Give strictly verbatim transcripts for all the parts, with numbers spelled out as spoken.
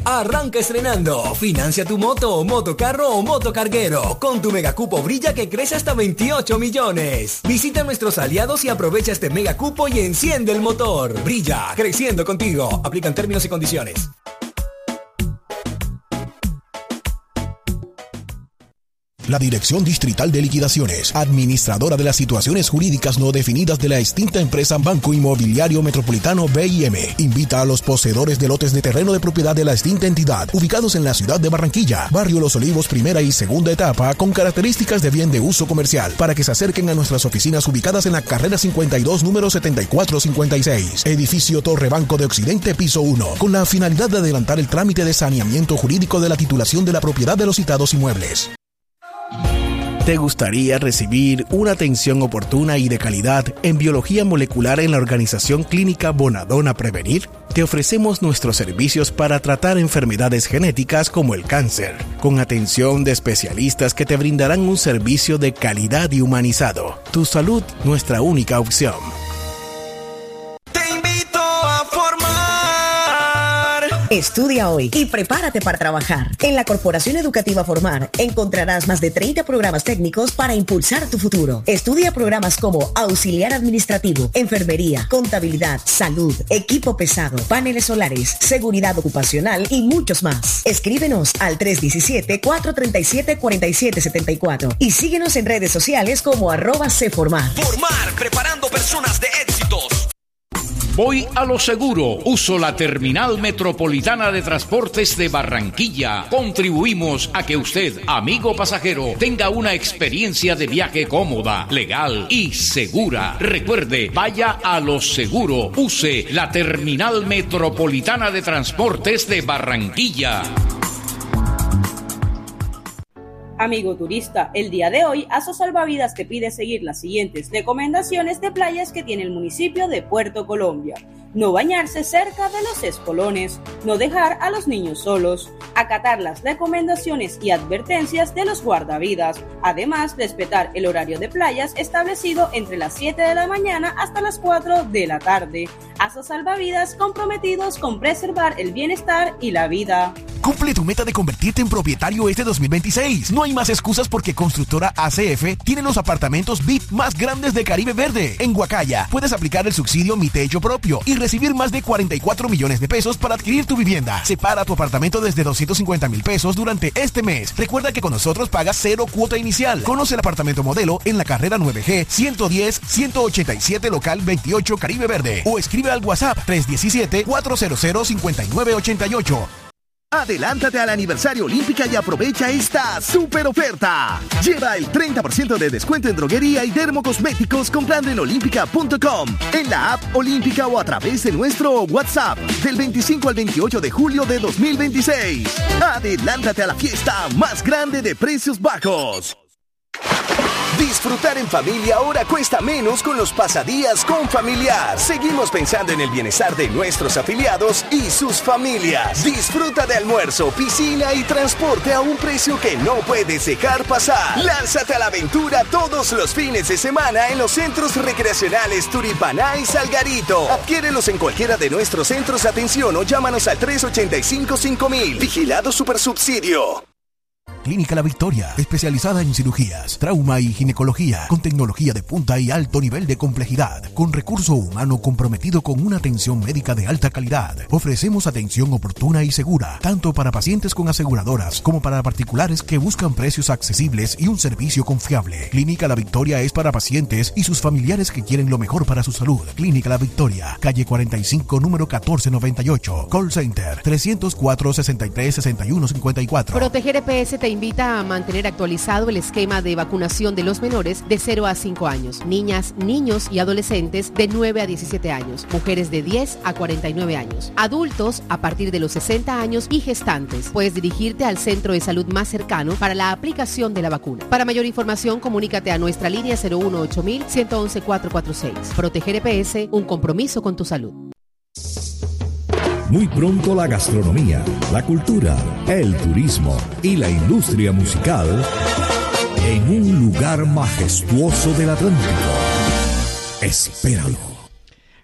Arranca estrenando. Financia tu moto, motocarro o motocarguero. Con tu megacupo Brilla que crece hasta veintiocho millones. Visita nuestros aliados y aprovecha este megacupo y enciende el motor. Brilla, creciendo contigo. Aplican términos y condiciones. La Dirección Distrital de Liquidaciones, administradora de las situaciones jurídicas no definidas de la extinta empresa Banco Inmobiliario Metropolitano B I M, invita a los poseedores de lotes de terreno de propiedad de la extinta entidad, ubicados en la ciudad de Barranquilla, barrio Los Olivos, primera y segunda etapa, con características de bien de uso comercial, para que se acerquen a nuestras oficinas ubicadas en la carrera cincuenta y dos, número setenta y cuatro cincuenta y seis, edificio Torre Banco de Occidente, piso uno, con la finalidad de adelantar el trámite de saneamiento jurídico de la titulación de la propiedad de los citados inmuebles. ¿Te gustaría recibir una atención oportuna y de calidad en biología molecular en la organización clínica Bonadona Prevenir? Te ofrecemos nuestros servicios para tratar enfermedades genéticas como el cáncer, con atención de especialistas que te brindarán un servicio de calidad y humanizado. Tu salud, nuestra única opción. Estudia hoy y prepárate para trabajar. En la Corporación Educativa Formar encontrarás más de treinta programas técnicos para impulsar tu futuro. Estudia programas como auxiliar administrativo, enfermería, contabilidad, salud, equipo pesado, paneles solares, seguridad ocupacional y muchos más. Escríbenos al tres uno siete, cuatro tres siete, cuatro siete siete cuatro y síguenos en redes sociales como arroba Cformar. Formar, preparando personas de éxitos. Voy a lo seguro. Uso la Terminal Metropolitana de Transportes de Barranquilla. Contribuimos a que usted, amigo pasajero, tenga una experiencia de viaje cómoda, legal y segura. Recuerde, vaya a lo seguro. Use la Terminal Metropolitana de Transportes de Barranquilla. Amigo turista, el día de hoy Aso Salvavidas te pide seguir las siguientes recomendaciones de playas que tiene el municipio de Puerto Colombia. No bañarse cerca de los espolones, no dejar a los niños solos, acatar las recomendaciones y advertencias de los guardavidas, además respetar el horario de playas establecido entre las siete de la mañana hasta las cuatro de la tarde. Aso Salvavidas, comprometidos con preservar el bienestar y la vida. Cumple tu meta de convertirte en propietario este dos mil veintiséis. No hay más excusas porque Constructora A C F tiene los apartamentos V I P más grandes de Caribe Verde. En Guacaya puedes aplicar el subsidio Mi Techo Propio y recibir más de cuarenta y cuatro millones de pesos para adquirir tu vivienda. Separa tu apartamento desde doscientos cincuenta mil pesos durante este mes. Recuerda que con nosotros pagas cero cuota inicial. Conoce el apartamento modelo en la carrera nueve G ciento diez, ciento ochenta y siete local veintiocho Caribe Verde o escribe al WhatsApp tres uno siete, cuatro cero cero, cinco nueve ocho ocho. Adelántate al aniversario Olímpica y aprovecha esta super oferta. Lleva el treinta por ciento de descuento en droguería y dermocosméticos comprando en olímpica punto com, en la app Olímpica o a través de nuestro WhatsApp del veinticinco al veintiocho de julio de dos mil veintiséis. Adelántate a la fiesta más grande de precios bajos. Disfrutar en familia ahora cuesta menos con los pasadías con Familiar. Seguimos pensando en el bienestar de nuestros afiliados y sus familias. Disfruta de almuerzo, piscina y transporte a un precio que no puedes dejar pasar. Lánzate a la aventura todos los fines de semana en los centros recreacionales Turipaná y Salgarito. Adquiérelos en cualquiera de nuestros centros de atención o llámanos al tres ocho cinco, cinco mil. Vigilado Supersubsidio. Clínica La Victoria, especializada en cirugías, trauma y ginecología, con tecnología de punta y alto nivel de complejidad, con recurso humano comprometido con una atención médica de alta calidad. Ofrecemos atención oportuna y segura, tanto para pacientes con aseguradoras como para particulares que buscan precios accesibles y un servicio confiable. Clínica La Victoria es para pacientes y sus familiares que quieren lo mejor para su salud. Clínica La Victoria, calle cuarenta y cinco, número catorce noventa y ocho. Call Center trescientos cuatro, sesenta y tres, sesenta y uno cincuenta y cuatro. Proteger E P S te invita a mantener actualizado el esquema de vacunación de los menores de cero a cinco años, niñas, niños y adolescentes de nueve a diecisiete años, mujeres de diez a cuarenta y nueve años, adultos a partir de los sesenta años y gestantes. Puedes dirigirte al centro de salud más cercano para la aplicación de la vacuna. Para mayor información, comunícate a nuestra línea cero uno ocho mil, ciento once, cuatrocientos cuarenta y seis. Proteger E P S, un compromiso con tu salud. Muy pronto la gastronomía, la cultura, el turismo y la industria musical en un lugar majestuoso del Atlántico. Espéralo.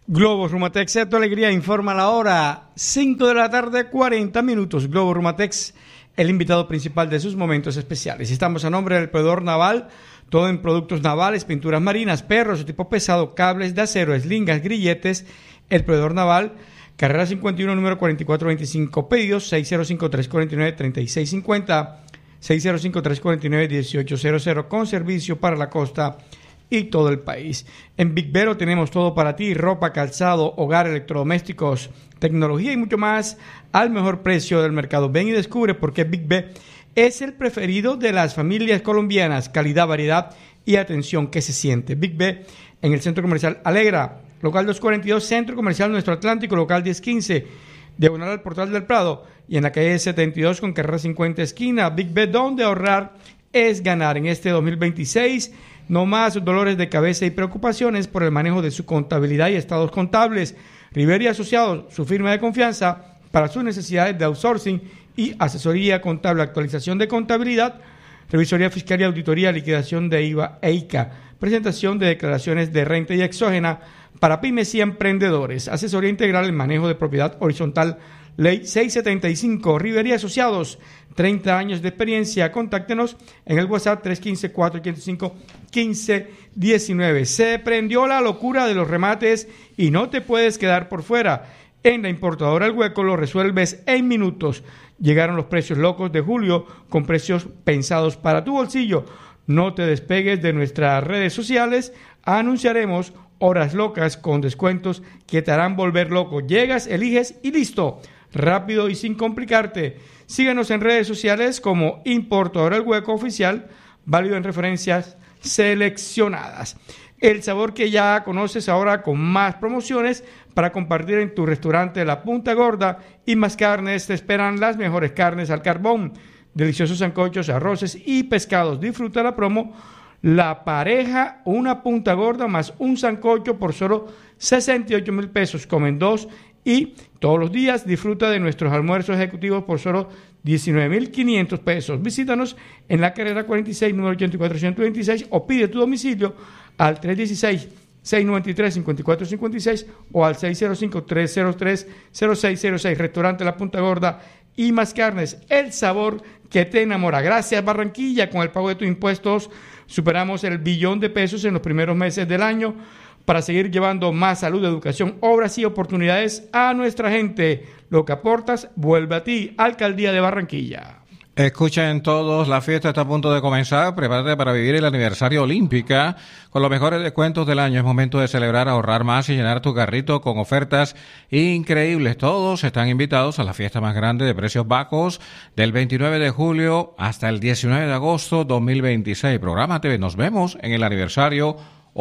Globo Rumatex, Seto Alegría, informa la hora, cinco de la tarde, cuarenta minutos. Globo Rumatex, el invitado principal de sus momentos especiales. Estamos a nombre del proveedor naval, todo en productos navales, pinturas marinas, perros de tipo pesado, cables de acero, eslingas, grilletes. El proveedor naval, carrera cincuenta y uno, número cuarenta y cuatro veinticinco, pedidos seis cero cinco, tres cuatro nueve, tres seis cinco cero, seis cero cinco, tres cuatro nueve, uno ocho cero cero, con servicio para la costa y todo el país. En Big Vero tenemos todo para ti: ropa, calzado, hogar, electrodomésticos, tecnología y mucho más al mejor precio del mercado. Ven y descubre por qué Big B es el preferido de las familias colombianas. Calidad, variedad y atención que se siente. Big B en el Centro Comercial Alegra, local doscientos cuarenta y dos, Centro Comercial Nuestro Atlántico, local diez quince, diagonal al Portal del Prado, y en la calle setenta y dos con carrera cincuenta esquina. Big B, donde ahorrar es ganar. En este dos mil veintiséis, no más dolores de cabeza y preocupaciones por el manejo de su contabilidad y estados contables. Rivera y Asociados, su firma de confianza para sus necesidades de outsourcing y asesoría contable, actualización de contabilidad, revisoría fiscal y auditoría, liquidación de I V A e I C A, presentación de declaraciones de renta y exógena para pymes y emprendedores, asesoría integral en manejo de propiedad horizontal, ley seiscientos setenta y cinco. Rivera y Asociados, treinta años de experiencia. Contáctenos en el WhatsApp tres uno cinco, cuatro cinco cinco, uno cinco uno nueve. Se prendió la locura de los remates y no te puedes quedar por fuera. En la importadora El Hueco lo resuelves en minutos. Llegaron los precios locos de julio con precios pensados para tu bolsillo. No te despegues de nuestras redes sociales. Anunciaremos horas locas con descuentos que te harán volver loco. Llegas, eliges y listo. Rápido y sin complicarte. Síguenos en redes sociales como Importadora El Hueco Oficial, válido en referencias seleccionadas. El sabor que ya conoces ahora con más promociones para compartir en tu restaurante La Punta Gorda y Más Carnes. Te esperan las mejores carnes al carbón, deliciosos sancochos, arroces y pescados. Disfruta la promo La Pareja, una punta gorda más un sancocho por solo sesenta y ocho mil pesos. Comen dos y todos los días disfruta de nuestros almuerzos ejecutivos por solo diecinueve mil quinientos pesos. Visítanos en la carrera cuarenta y seis, número ochenta y cuatro ciento veintiséis, o pide tu domicilio al tres uno seis, seis nueve tres, cinco cuatro cinco seis o al seis cero cinco, tres cero tres, cero seis cero seis. Restaurante La Punta Gorda y Más Carnes, el sabor que te enamora. Gracias, Barranquilla. Con el pago de tus impuestos superamos el billón de pesos en los primeros meses del año para seguir llevando más salud, educación, obras y oportunidades a nuestra gente. Lo que aportas vuelve a ti. Alcaldía de Barranquilla. Escuchen todos, la fiesta está a punto de comenzar. Prepárate para vivir el aniversario Olímpica con los mejores descuentos del año. Es momento de celebrar, ahorrar más y llenar tu carrito con ofertas increíbles. Todos están invitados a la fiesta más grande de precios bajos del veintinueve de julio hasta el diecinueve de agosto dos mil veintiséis. Prográmate, nos vemos en el aniversario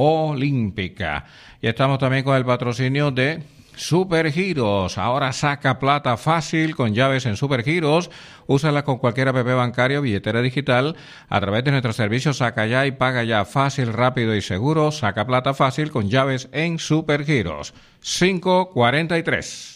Olímpica. Y estamos también con el patrocinio de Supergiros. Ahora saca plata fácil con llaves en Supergiros. Úsala con cualquier app bancario, billetera digital, a través de nuestro servicio Saca Ya y Paga Ya. Fácil, rápido y seguro. Saca plata fácil con llaves en Supergiros. cinco cuarenta y tres.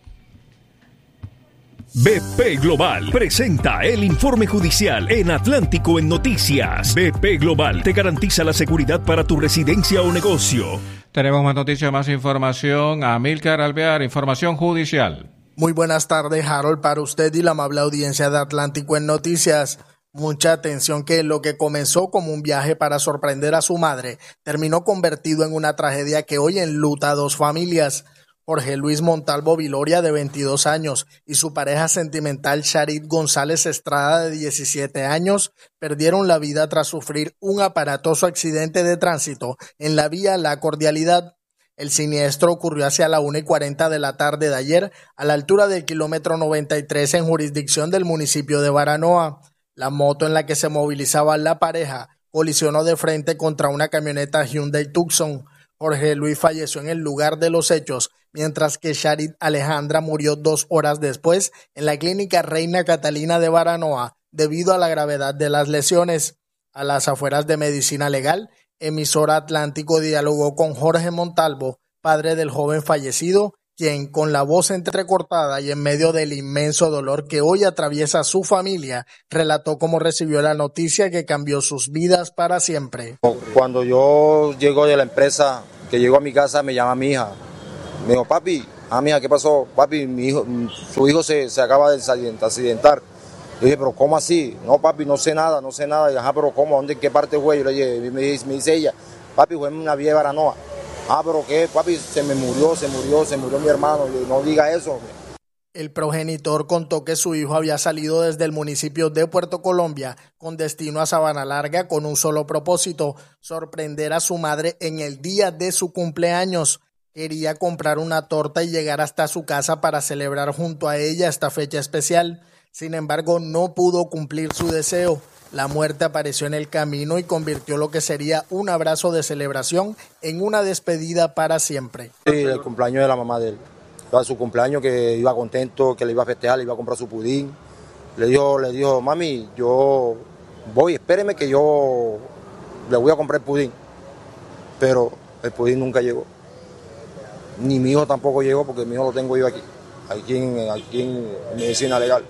B P Global presenta el informe judicial en Atlántico en Noticias. B P Global te garantiza la seguridad para tu residencia o negocio. Tenemos más noticias, más información. Amílcar Alvear, información judicial. Muy buenas tardes, Harold, para usted y la amable audiencia de Atlántico en Noticias. Mucha atención, que lo que comenzó como un viaje para sorprender a su madre terminó convertido en una tragedia que hoy enluta a dos familias. Jorge Luis Montalvo Viloria, de veintidós años, y su pareja sentimental Charit González Estrada, de diecisiete años, perdieron la vida tras sufrir un aparatoso accidente de tránsito en la vía La Cordialidad. El siniestro ocurrió hacia la una y cuarenta de la tarde de ayer, a la altura del kilómetro noventa y tres en jurisdicción del municipio de Baranoa. La moto en la que se movilizaba la pareja colisionó de frente contra una camioneta Hyundai Tucson. Jorge Luis falleció en el lugar de los hechos, mientras que Charit Alejandra murió dos horas después en la clínica Reina Catalina de Baranoa debido a la gravedad de las lesiones. A las afueras de Medicina Legal, emisora Atlántico dialogó con Jorge Montalvo, padre del joven fallecido, quien, con la voz entrecortada y en medio del inmenso dolor que hoy atraviesa su familia, relató cómo recibió la noticia que cambió sus vidas para siempre. Cuando yo llego de la empresa, que llego a mi casa, me llama mi hija Me dijo, papi, ah, mija, ¿qué pasó? Papi, mi hijo, su hijo se, se acaba de accidentar. Yo dije, pero ¿cómo así? No, papi, no sé nada, no sé nada. Y, ajá, pero ¿cómo? ¿Dónde, qué parte fue? Yo le dije, me dice, me dice ella, papi, fue en una vía de Baranoa. Ah, pero ¿qué? Papi, se me murió, se murió, se murió mi hermano. Yo, no diga eso. El progenitor contó que su hijo había salido desde el municipio de Puerto Colombia con destino a Sabana Larga con un solo propósito, sorprender a su madre en el día de su cumpleaños. Quería comprar una torta y llegar hasta su casa para celebrar junto a ella esta fecha especial. Sin embargo, no pudo cumplir su deseo. La muerte apareció en el camino y convirtió lo que sería un abrazo de celebración en una despedida para siempre. Sí, el cumpleaños de la mamá de él. A su cumpleaños, que iba contento, que le iba a festejar, le iba a comprar su pudín. Le dijo, le dijo, mami, yo voy, espéreme que yo le voy a comprar el pudín. Pero el pudín nunca llegó. Ni mi hijo tampoco llegó, porque mi hijo lo tengo yo aquí, aquí en, aquí en medicina legal.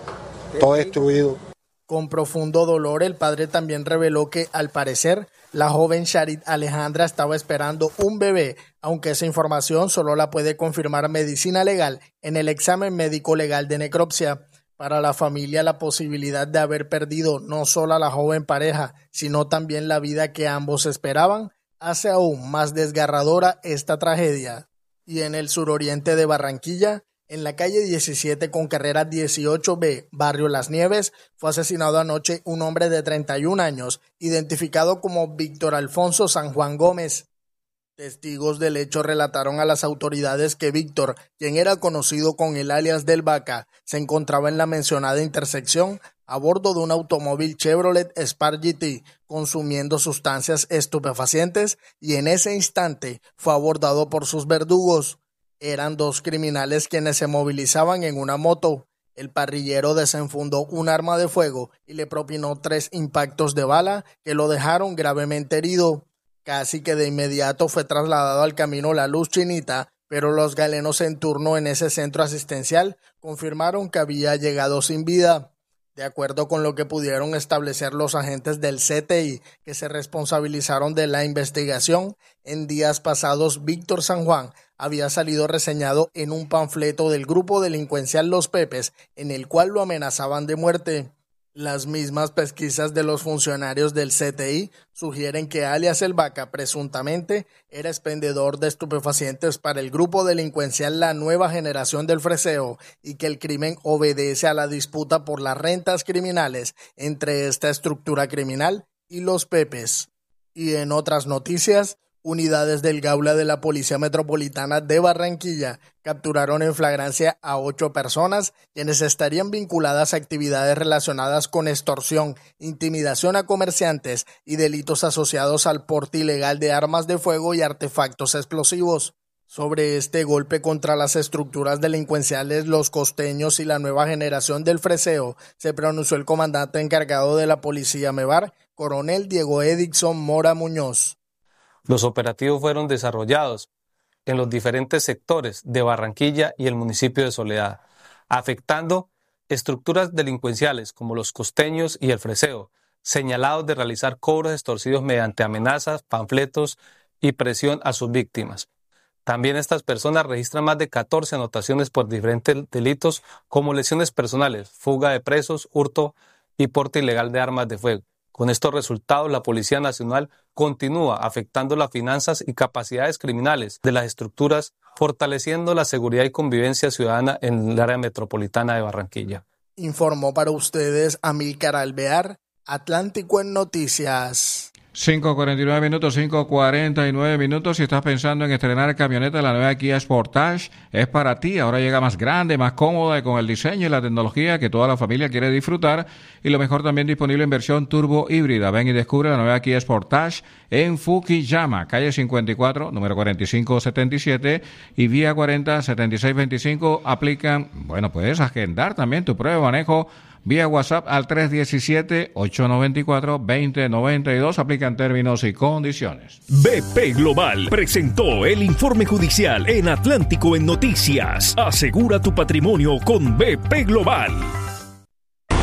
Todo destruido. Con profundo dolor, el padre también reveló que, al parecer, la joven Charit Alejandra estaba esperando un bebé, aunque esa información solo la puede confirmar medicina legal en el examen médico legal de necropsia. Para la familia, la posibilidad de haber perdido no solo a la joven pareja, sino también la vida que ambos esperaban, hace aún más desgarradora esta tragedia. Y en el suroriente de Barranquilla, en la calle diecisiete con carrera dieciocho B, barrio Las Nieves, fue asesinado anoche un hombre de treinta y un años, identificado como Víctor Alfonso San Juan Gómez. Testigos del hecho relataron a las autoridades que Víctor, quien era conocido con el alias del Vaca, se encontraba en la mencionada intersección a bordo de un automóvil Chevrolet Spark G T, consumiendo sustancias estupefacientes, y en ese instante fue abordado por sus verdugos. Eran dos criminales quienes se movilizaban en una moto. El parrillero desenfundó un arma de fuego y le propinó tres impactos de bala que lo dejaron gravemente herido. Casi que de inmediato fue trasladado al camino La Luz Chinita, pero los galenos en turno en ese centro asistencial confirmaron que había llegado sin vida. De acuerdo con lo que pudieron establecer los agentes del C T I que se responsabilizaron de la investigación, en días pasados Víctor San Juan había salido reseñado en un panfleto del grupo delincuencial Los Pepes, en el cual lo amenazaban de muerte. Las mismas pesquisas de los funcionarios del C T I sugieren que alias El Vaca presuntamente era expendedor de estupefacientes para el grupo delincuencial La Nueva Generación del Freseo y que el crimen obedece a la disputa por las rentas criminales entre esta estructura criminal y Los Pepes. Y en otras noticias, unidades del Gaula de la Policía Metropolitana de Barranquilla capturaron en flagrancia a ocho personas quienes estarían vinculadas a actividades relacionadas con extorsión, intimidación a comerciantes y delitos asociados al porte ilegal de armas de fuego y artefactos explosivos. Sobre este golpe contra las estructuras delincuenciales, los costeños y la nueva generación del Freseo, se pronunció el comandante encargado de la Policía Mevar, coronel Diego Edixon Mora Muñoz. Los operativos fueron desarrollados en los diferentes sectores de Barranquilla y el municipio de Soledad, afectando estructuras delincuenciales como los costeños y el Freseo, señalados de realizar cobros extorsivos mediante amenazas, panfletos y presión a sus víctimas. También estas personas registran más de catorce anotaciones por diferentes delitos como lesiones personales, fuga de presos, hurto y porte ilegal de armas de fuego. Con estos resultados, la Policía Nacional continúa afectando las finanzas y capacidades criminales de las estructuras, fortaleciendo la seguridad y convivencia ciudadana en el área metropolitana de Barranquilla. Informó para ustedes Amílcar Alvear, Atlántico en Noticias. cinco cuarenta y nueve minutos, cinco cuarenta y nueve minutos. Si estás pensando en estrenar camioneta, la nueva Kia Sportage es para ti. Ahora llega más grande, más cómoda y con el diseño y la tecnología que toda la familia quiere disfrutar. Y lo mejor, también disponible en versión turbo híbrida. Ven y descubre la nueva Kia Sportage en Fukuyama, calle cincuenta y cuatro, número cuarenta y cinco setenta y siete y vía cuarenta setenta y seis veinticinco. Aplican, bueno, puedes agendar también tu prueba de manejo vía WhatsApp al tres uno siete, ocho nueve cuatro, dos cero nueve dos. Aplican términos y condiciones. B P Global presentó el informe judicial en Atlántico en Noticias. Asegura tu patrimonio con B P Global.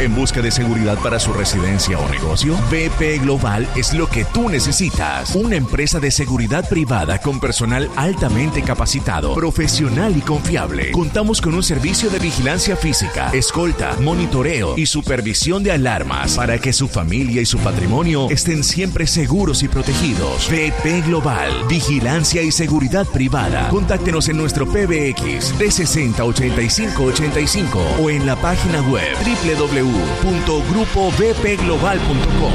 ¿En busca de seguridad para su residencia o negocio? B P Global es lo que tú necesitas. Una empresa de seguridad privada con personal altamente capacitado, profesional y confiable. Contamos con un servicio de vigilancia física, escolta, monitoreo y supervisión de alarmas para que su familia y su patrimonio estén siempre seguros y protegidos. B P Global, vigilancia y seguridad privada. Contáctenos en nuestro P B X trescientos sesenta, ochenta y cinco ochenta y cinco o en la página web doble u doble u doble u punto grupo b p global punto com.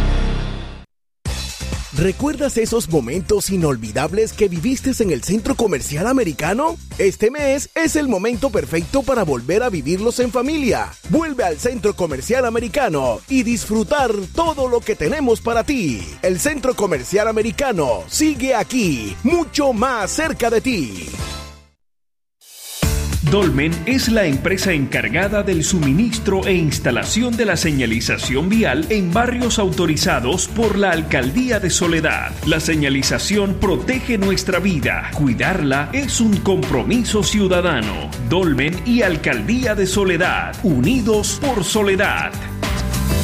¿Recuerdas esos momentos inolvidables que viviste en el Centro Comercial Americano? Este mes es el momento perfecto para volver a vivirlos en familia. Vuelve al Centro Comercial Americano y disfrutar todo lo que tenemos para ti. El Centro Comercial Americano sigue aquí, mucho más cerca de ti. Dolmen es la empresa encargada del suministro e instalación de la señalización vial en barrios autorizados por la Alcaldía de Soledad. La señalización protege nuestra vida. Cuidarla es un compromiso ciudadano. Dolmen y Alcaldía de Soledad, unidos por Soledad.